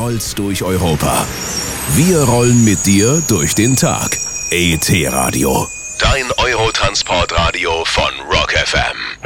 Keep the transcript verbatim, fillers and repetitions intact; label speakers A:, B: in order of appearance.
A: rollst durch Europa. Wir rollen mit dir durch den Tag. E T Radio. Dein Eurotransportradio von